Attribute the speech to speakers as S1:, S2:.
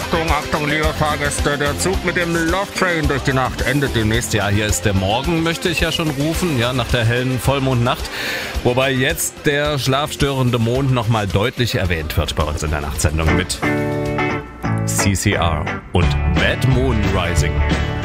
S1: Achtung, Achtung, liebe Fahrgäste, der Zug mit dem Love Train durch die Nacht endet demnächst.
S2: Ja, hier ist der Morgen, möchte ich ja schon rufen, ja, nach der hellen Vollmondnacht. Wobei jetzt der schlafstörende Mond nochmal deutlich erwähnt wird bei uns in der Nachtsendung mit CCR und Bad Moon Rising.